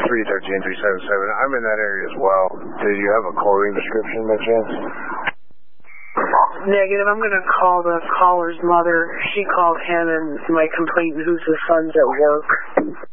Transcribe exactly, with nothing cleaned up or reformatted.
three one three, three seven seven. I'm in that area as well. Do you have a clothing description by chance? Negative. I'm going to call the caller's mother. She called him, and my complaint who's the son's at work.